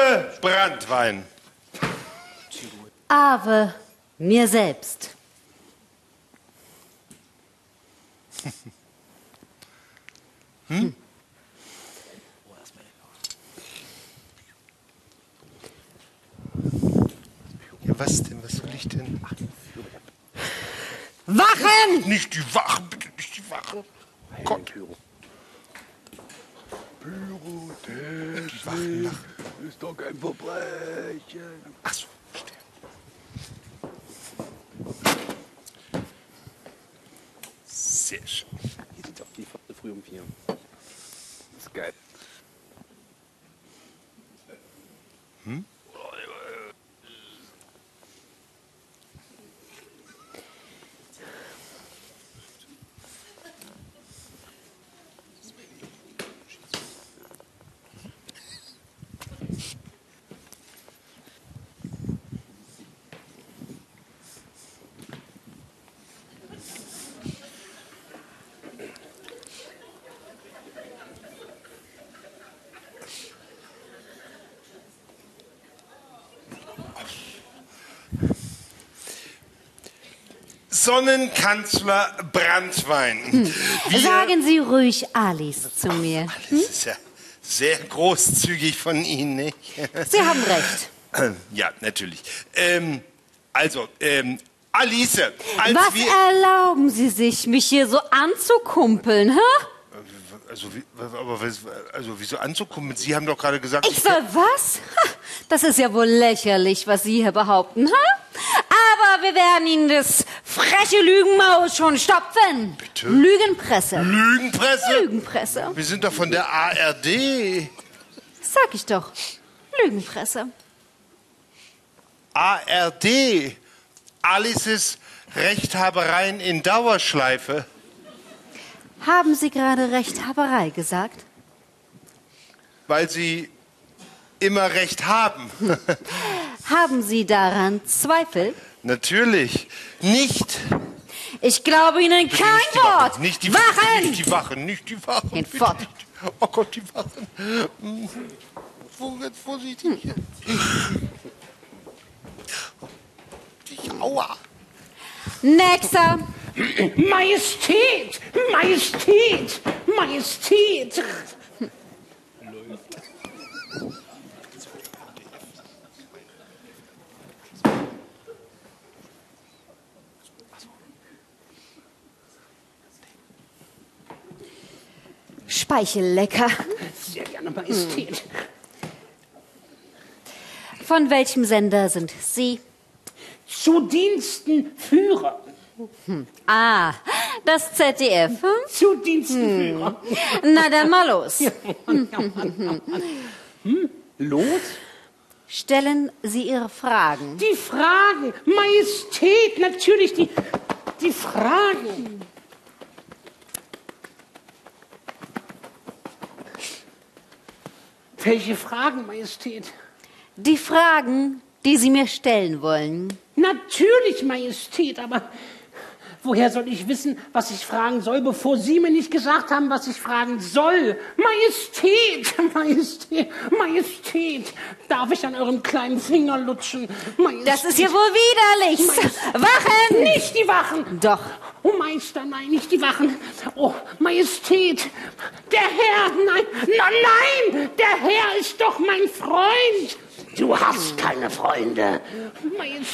Ave Branntwein. Ave mir selbst. Ja, was denn? Was soll ich denn? Wachen! Nicht die Wachen, bitte nicht die Wachen. Gott. Die Wachen machen. Ist doch kein Verbrechen. Ach so, verstehe. Sehr schön. Hier sieht auch die früh um 4. Das ist geil. Sonnenkanzler Branntwein. Sagen Sie ruhig Alice zu mir. Das ist ja sehr großzügig von Ihnen, nicht? Sie haben recht. Ja, natürlich. Alice, als Was wir... erlauben Sie sich, mich hier so anzukumpeln, hä? Wieso anzukommen? Sie haben doch gerade gesagt... Ich soll was? Ha, das ist ja wohl lächerlich, was Sie hier behaupten, hä? Aber wir werden Ihnen das freche Lügenmaul schon stopfen. Bitte? Lügenpresse. Lügenpresse? Lügenpresse. Wir sind doch von der ARD. Sag ich doch. Lügenpresse. ARD. Alices Rechthabereien in Dauerschleife. Haben Sie gerade Rechthaberei gesagt? Weil Sie immer Recht haben. Haben Sie daran Zweifel? Natürlich. Nicht. Ich glaube Ihnen Bitte kein nicht die Wort. Wachen. Nicht die Wachen! Wachen. Nicht die Wachen. Nicht die Wachen. Geht Bitte fort. nicht. Oh Gott, die Wachen. Jetzt vorsichtig. Aua. Nächster. Majestät! Majestät! Majestät! Speichellecker. Sehr gerne, Majestät. Von welchem Sender sind Sie? Zu Diensten Führer. Ah, das ZDF. Hm? Zu Diensten Führer. Na dann mal los. Los? Stellen Sie Ihre Fragen. Die Fragen. Majestät, natürlich die Fragen. Welche Fragen, Majestät? Die Fragen, die Sie mir stellen wollen. Natürlich, Majestät, aber woher soll ich wissen, was ich fragen soll, bevor Sie mir nicht gesagt haben, was ich fragen soll? Majestät, Majestät, Majestät, darf ich an eurem kleinen Finger lutschen? Majestät. Das ist ja wohl widerlich. Wachen! Nicht die Wachen! Doch. Oh Meister, nein, nicht die Wachen. Oh, Majestät, der Herr, nein, nein, der Herr ist doch mein Freund. Du hast keine Freunde. Majestät.